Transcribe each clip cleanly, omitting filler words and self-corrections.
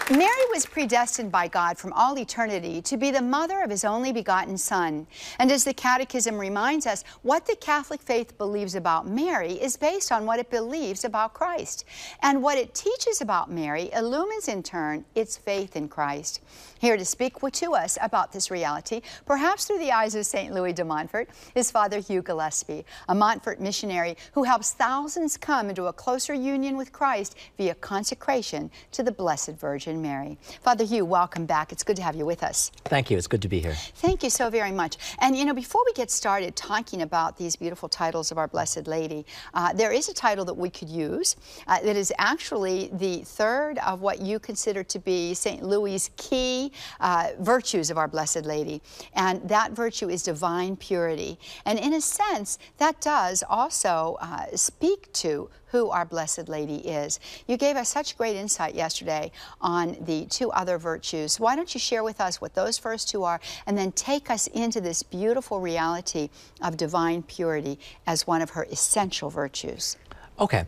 Mary was predestined by God from all eternity to be the mother of his only begotten Son. And as the Catechism reminds us, what the Catholic faith believes about Mary is based on what it believes about Christ. And what it teaches about Mary illumines in turn its faith in Christ. Here to speak to us about this reality, perhaps through the eyes of St. Louis de Montfort, is Father Hugh Gillespie, a Montfort missionary who helps thousands come into a closer union with Christ via consecration to the Blessed Virgin Mary. Father Hugh, welcome back. It's good to have you with us. Thank you. It's good to be here. Thank you so very much. And you know, before we get started talking about these beautiful titles of our Blessed Lady, there is a title that we could use that is actually the third of what you consider to be St. Louis' key virtues of our Blessed Lady. And that virtue is divine purity. And in a sense, that does also speak to who our Blessed Lady is. You gave us such great insight yesterday on the two other virtues. Why don't you share with us what those first two are, and then take us into this beautiful reality of divine purity as one of her essential virtues. Okay.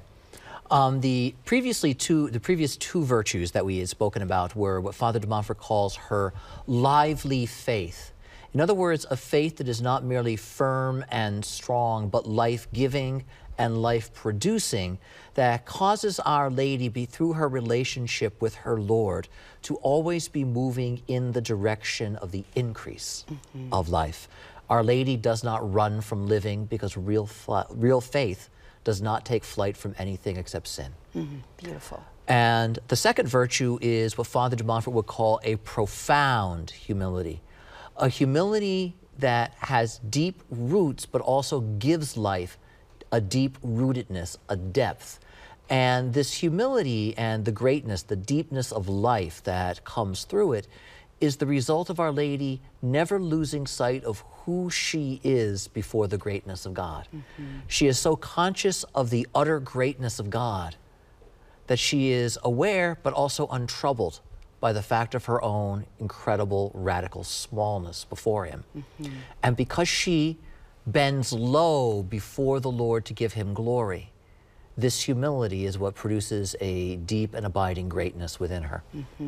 The previous two virtues that we had spoken about were what Father de Montfort calls her lively faith. In other words, a faith that is not merely firm and strong, but life-giving and life-producing, that causes Our Lady, through her relationship with her Lord, to always be moving in the direction of the increase of life. Our Lady does not run from living, because real faith does not take flight from anything except sin. Beautiful. And the second virtue is what Father de Montfort would call a profound humility. A humility that has deep roots, but also gives life a deep rootedness, a depth. And this humility and the greatness, the deepness of life that comes through it is the result of Our Lady never losing sight of who she is before the greatness of God. She is so conscious of the utter greatness of God that she is aware but also untroubled by the fact of her own incredible radical smallness before him. And because she bends low before the Lord to give him glory, this humility is what produces a deep and abiding greatness within her.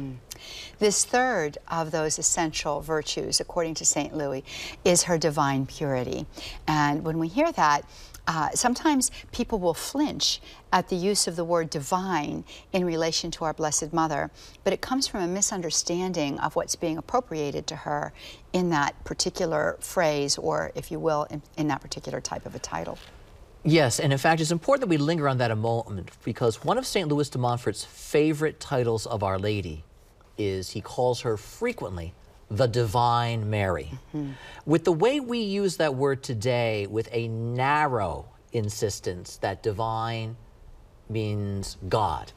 This third of those essential virtues, according to St. Louis, is her divine purity. And when we hear that, sometimes people will flinch at the use of the word divine in relation to our Blessed Mother, but it comes from a misunderstanding of what's being appropriated to her in that particular phrase, or if you will, in that particular type of a title. Yes, and in fact, it's important that we linger on that a moment, because one of St. Louis de Montfort's favorite titles of Our Lady is, he calls her frequently the Divine Mary. With the way we use that word today, with a narrow insistence that divine means God,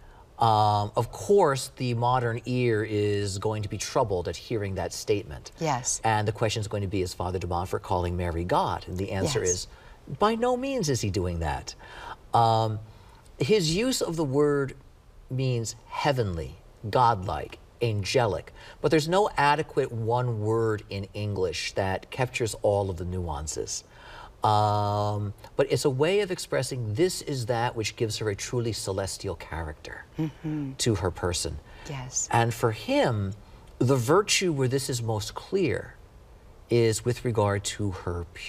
of course, the modern ear is going to be troubled at hearing that statement. Yes. And the question is going to be, is Father de Montfort calling Mary God? And the answer is, by no means is he doing that. His use of the word means heavenly, godlike, angelic, but there's no adequate one word in English that captures all of the nuances. But it's a way of expressing this is that which gives her a truly celestial character to her person. Yes. And for him, the virtue where this is most clear is with regard to her